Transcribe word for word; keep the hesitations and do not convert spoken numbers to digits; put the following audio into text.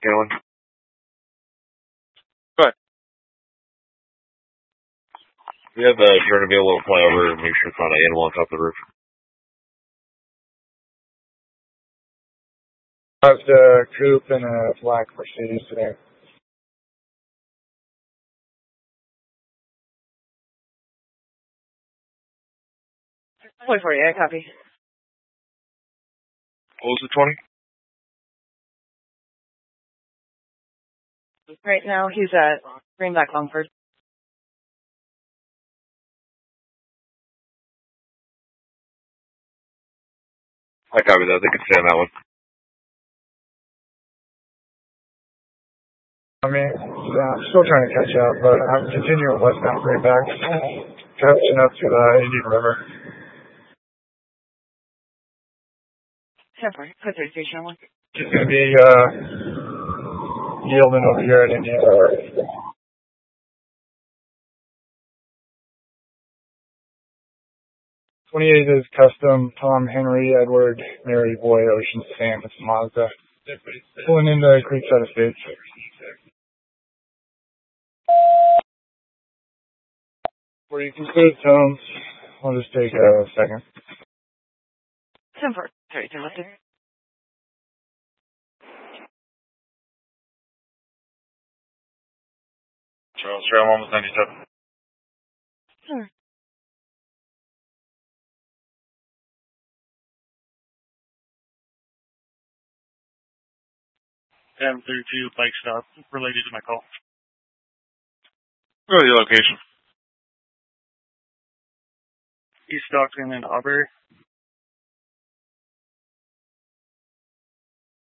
Galen. Go ahead. We have, uh, if you're going to be able to fly over and make sure to find an animal on top of the roof. How's the coupe and a black Mercedes today? Wait for you, I copy. What was the twenty? Right now, he's at Greenback Longford. I copy that. They can stay on that one. I mean, yeah, I'm still trying to catch up, but I'm continuing westbound Greenback, catching up to the Indian River. ten four, put thirty station one. Just going to be uh, yielding over here at Indian River. twenty-eight is custom, Tom, Henry, Edward, Mary, Boy, Ocean, Sam, it's Mazda. Pulling into Creekside Estates. Where you can see Tom, I'll just take a second. ten four, thirty-two lifted. Charles Trail, almost ninety-seven. Sure. M thirty-two bike stop related to my call. Go to your location. East Stockton and Aubrey.